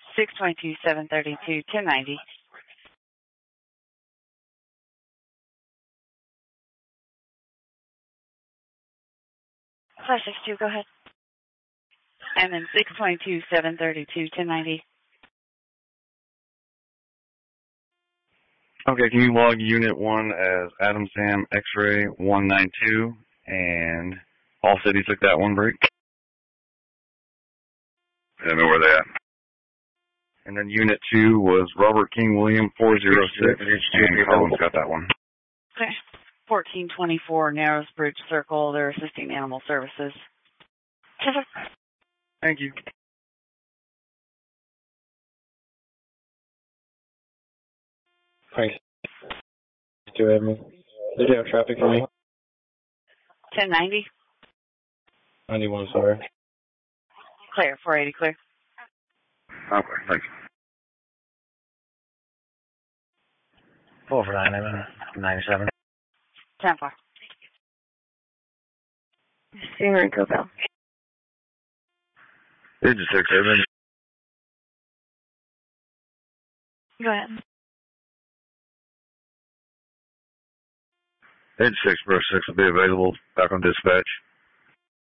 622, 732, 1090. 562, go ahead. And then 622, 732, 1090. Okay, can you log Unit 1 as Adam Sam X-Ray 192 and all cities took that one break? I know where they at. And then Unit 2 was Robert King William 406 and Carlin's got that one. Okay. 1424 Narrows Bridge Circle. They're assisting animal services. Thank you. Thanks. Do you have me? They do have traffic for me. 1090. 91, sorry. Clear. 480 clear. Okay, thanks. 4 for 97. 10 4. Steamer and Cobell. Digit 67. Go ahead. Digit 6, brush 6 will be available back on dispatch.